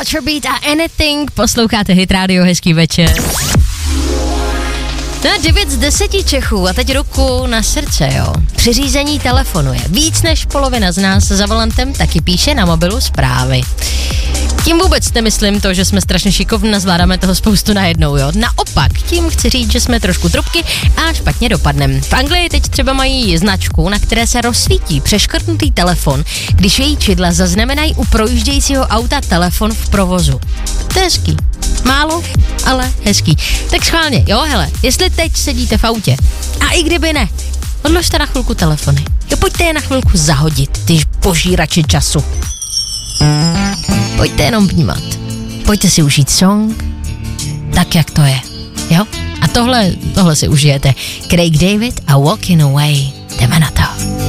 Culture Beat a Anything, posloucháte Hit Radio, hezký večer. No 9 z 10 Čechů a teď ruku na srdce, jo. Při řízení telefonu je víc než polovina z nás za volantem taky píše na mobilu zprávy. Tím vůbec nemyslím to, že jsme strašně šikovní a zvládáme toho spoustu najednou, jo. Naopak, tím chci říct, že jsme trošku trubky a špatně dopadnem. V Anglii teď třeba mají značku, na které se rozsvítí přeškrtnutý telefon, když její čidla zaznamenají u projíždějícího auta telefon v provozu. To je hezký. Málo, ale hezký. Tak schválně, jo, hele, jestli teď sedíte v autě a i kdyby ne, odložte na chvilku telefony. Jo, pojďte je na chvilku zahodit, ty požírači času. Pojďte jenom vnímat. Pojďte si užít song, tak jak to je, jo? A tohle si užijete. Craig David a Walking Away. Jdeme na to.